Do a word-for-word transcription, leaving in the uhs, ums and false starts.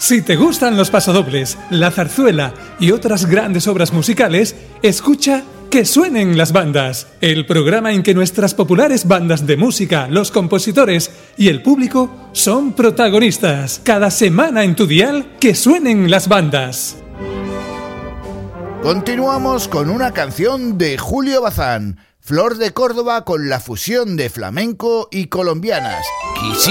Si te gustan los pasodobles, la zarzuela y otras grandes obras musicales, escucha Que suenen las bandas, el programa en que nuestras populares bandas de música, los compositores y el público son protagonistas. Cada semana en tu dial, Que suenen las bandas. Continuamos con una canción de Julio Bazán, Flor de Córdoba, con la fusión de flamenco y colombianas. Quisi